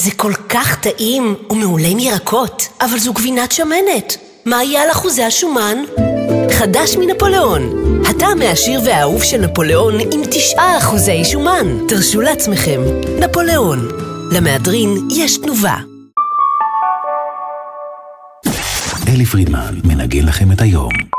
זה כל כך טעים ומעולה עם ירקות, אבל זו גבינת שמנת. מה יהיה על אחוזי השומן? חדש מנפוליאון. הטעם העשיר והאהוב של נפוליאון עם 9% שומן. תרשו לעצמכם. נפוליאון. למהדרין יש תנובה. אלי פרידמן מנגן לכם את היום.